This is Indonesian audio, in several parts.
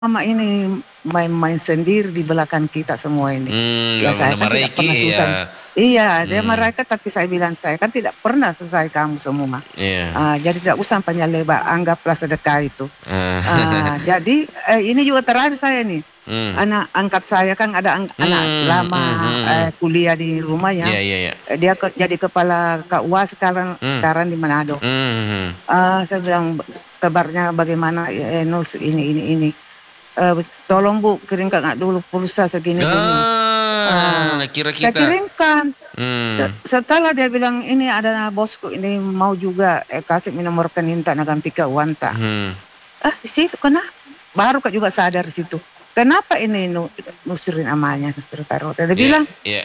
Mama ini main-main sendiri di belakang kita semua ini. Ya saya Nama kan tidak pernah Reiki susah. ya. Iya, dia mereka tapi saya bilang saya kan tidak pernah selesai kamu semua. Iya. Jadi tidak usah panjang lebar, anggaplah sedekah itu. Ah. Jadi ini juga terakhir saya nih. Hmm. Anak angkat saya kan ada anak lama kuliah di rumah ya. Iya, iya, iya. Dia jadi kepala KUA sekarang di Manado. Saya bilang kabarnya bagaimana Nus ini. Tolong Bu kirimkan dulu pulsa segini gini. Kira Saya kita. kirimkan. Setelah dia bilang ini ada bosku ini mau juga kasih nomor keninta nagantika wanta. Di situ kenapa? Baru kak juga sadar di situ. Kenapa ini nusirin amalnya Nusri Taruh? Dia bilang,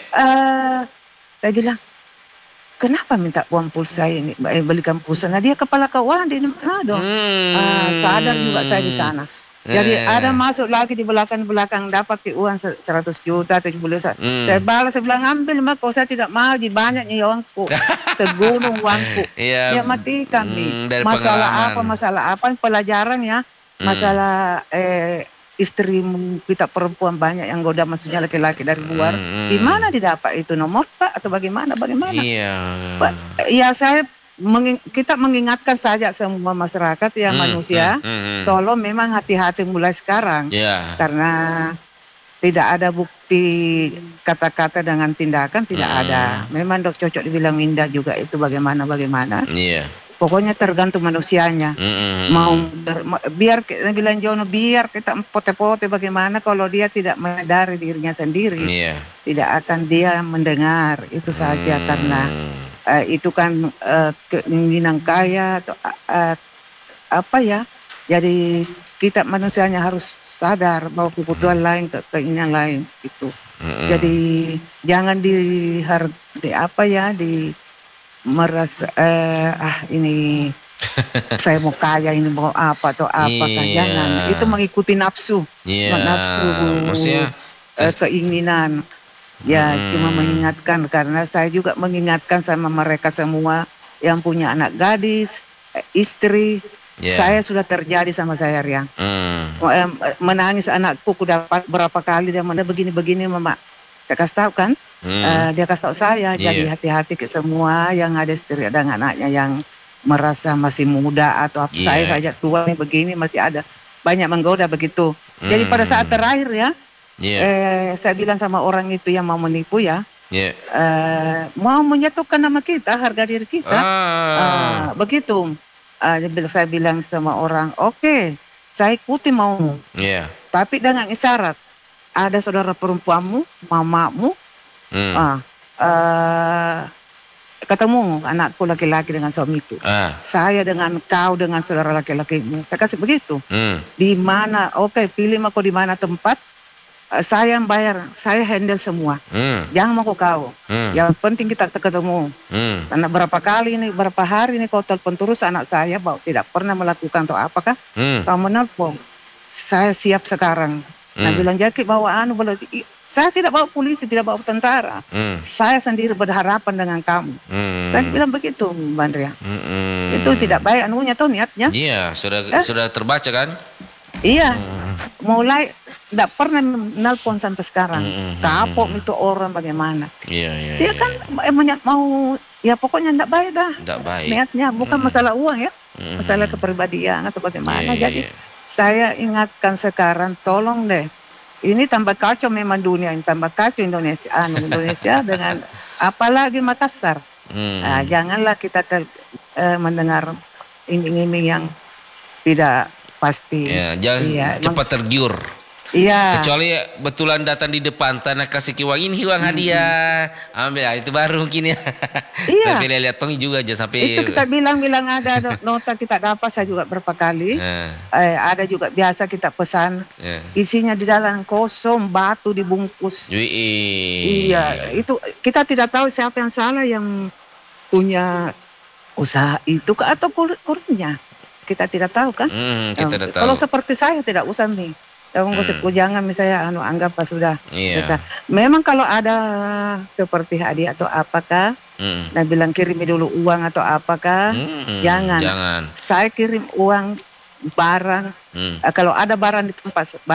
saya bilang, kenapa minta uang pulsa ini, belikan pulsa? Nah dia kepala keuangan di Manado. Sadar juga saya di sana. Jadi ada masuk lagi di belakang dapat uang 100 juta 70 juta. Saya balas, saya bilang ambil mak, kalau saya tidak mau banyak nih uangku, segunung uangku. Ya mati kami. Masalah apa pelajaran ya, masalah istrimu kita perempuan banyak yang goda maksudnya laki-laki dari luar. Di mana didapat itu nomor Pak atau bagaimana? Iya. Ya kita mengingatkan saja semua masyarakat yang manusia, tolong memang hati-hati mulai sekarang, karena tidak ada bukti kata-kata dengan tindakan tidak ada. Memang dok cocok dibilang indah juga itu bagaimana. Pokoknya tergantung manusianya. Biar bilang Jono biar kita pote-pote bagaimana kalau dia tidak menyadari dirinya sendiri, tidak akan dia mendengar itu saja karena itu kan keinginan kaya atau apa ya. Jadi kita manusianya harus sadar bahwa kebutuhan lain, keinginan lain itu. Jadi jangan merasa ini saya mau kaya ini mau apa atau apa kan jangan. Itu mengikuti nafsu, maksudnya keinginan. Ya cuma mengingatkan karena saya juga mengingatkan sama mereka semua yang punya anak gadis, istri. Saya sudah terjadi sama saya Riang. Menangis anakku dapat berapa kali dia begini Mama. Saya kasih tahu kan, dia kasih tahu saya jadi hati-hati ke semua yang ada istri dan anaknya yang merasa masih muda atau apa. Saya saja tua nih begini masih ada banyak menggoda begitu. Jadi pada saat terakhir ya. Saya bilang sama orang itu yang mau menipu ya, mau menyatukan nama kita, harga diri kita, begitu. Saya bilang sama orang, oke, saya ikuti maumu, tapi dengan isyarat, ada saudara perempuanmu, mamamu, ketemu anakku laki-laki dengan suamiku, saya dengan kau dengan saudara laki-lakimu, saya kasih begitu. Di mana? Oke, pilih aku di mana tempat. Saya yang bayar, saya handle semua. Jangan mau kau. Yang penting kita ketemu. Karena berapa hari ini kau telepon terus anak saya bahwa tidak pernah melakukan atau apakah? Kau menelpon. Saya siap sekarang. Nah bilang jadi bawa saya tidak bawa polisi, tidak bawa tentara. Saya sendiri berharapan dengan kamu. Saya bilang begitu, Mbak Andrea. Itu tidak baik anunya tuh niatnya. Iya, sudah terbaca kan? Iya. Mulai tidak pernah menelpon sampai sekarang. Kapok itu orang bagaimana? Dia kan mau ya pokoknya tidak baik dah. Niatnya bukan masalah uang ya, masalah kepribadian atau bagaimana. Jadi saya ingatkan sekarang, tolong deh. Ini tambah kacau memang dunia ini, tambah kacau Indonesia dengan apalagi Makassar. Janganlah kita mendengar iming-iming yang tidak pasti. Jangan cepat tergiur. Kecuali betulan datang di depan tanah kasih hiwang hadiah, ambil itu baru mungkin ya. Tapi lihat tong juga aja sampai itu kita bilang ada nota kita dapat saya juga berapa kali. Ada juga biasa kita pesan isinya di dalam kosong batu dibungkus. Iya itu kita tidak tahu siapa yang salah, yang punya usaha itu atau kurangnya kita tidak tahu kan. Kalau seperti saya tidak usah nih. Jangan misalnya anggap sudah. Memang kalau ada seperti hadiah atau apakah, bilang kirim dulu uang atau apakah, jangan. Saya kirim uang barang. Kalau ada barang di tempat